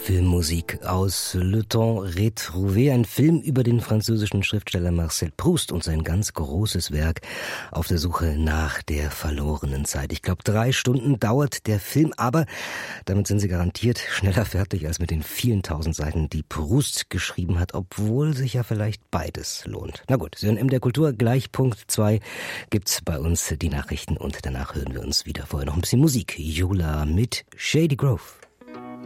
Filmmusik aus Le Temps Retrouvé, ein Film über den französischen Schriftsteller Marcel Proust und sein ganz großes Werk Auf der Suche nach der verlorenen Zeit. Ich glaube, 3 Stunden dauert der Film, aber damit sind Sie garantiert schneller fertig als mit den vielen tausend Seiten, die Proust geschrieben hat, obwohl sich ja vielleicht beides lohnt. Na gut, Sie hören MDR Kultur, gleich Punkt 2 gibt's bei uns die Nachrichten und danach hören wir uns wieder. Vorher noch ein bisschen Musik. Yola mit Shady Grove.